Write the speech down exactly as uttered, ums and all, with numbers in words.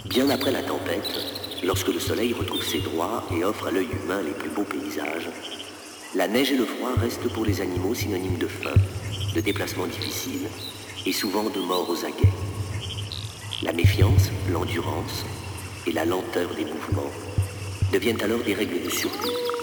Bien après la tempête, lorsque le soleil retrouve ses droits et offre à l'œil humain les plus beaux paysages, la neige et le froid restent pour les animaux synonymes de faim, de déplacements difficiles et souvent de mort aux aguets. La méfiance, l'endurance et la lenteur des mouvements deviennent alors des règles de survie